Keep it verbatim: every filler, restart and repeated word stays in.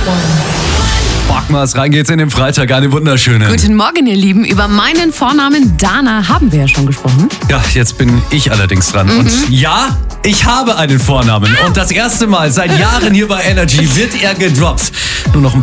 Backmas, rein geht's in den Freitag, eine wunderschöne. Guten Morgen, ihr Lieben. Über meinen Vornamen Dana haben wir ja schon gesprochen. Ja, jetzt bin ich allerdings dran. Mhm. Und ja, ich habe einen Vornamen. Und das erste Mal seit Jahren hier bei Energy wird er gedroppt. Nur noch ein paar